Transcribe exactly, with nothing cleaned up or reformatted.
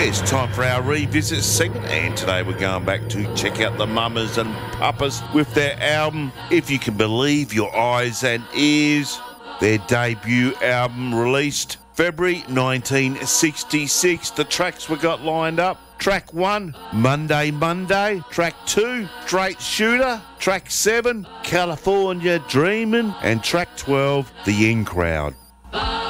It's time for our revisit segment, and today we're going back to check out the Mamas and Papas with their album, If You Can Believe Your Eyes and Ears. Their debut album released February nineteen sixty-six. The tracks we got lined up: track one, Monday Monday; track two, Straight Shooter; track seven, California Dreamin'; and track twelve, The In Crowd.